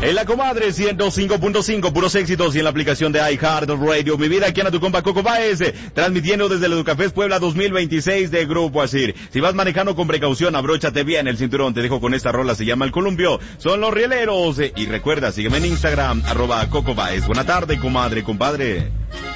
En la comadre 105.5, puros éxitos, y en la aplicación de iHeartRadio. Mi vida, aquí anda tu compa Coco Báez, transmitiendo desde el Educafés Puebla 2026 de Grupo Asir. Si vas manejando con precaución, abróchate bien el cinturón. Te dejo con esta rola, se llama El Columpio. Son los rieleros. Y recuerda, sígueme en Instagram, @Coco Báez. Buena tarde, comadre, compadre.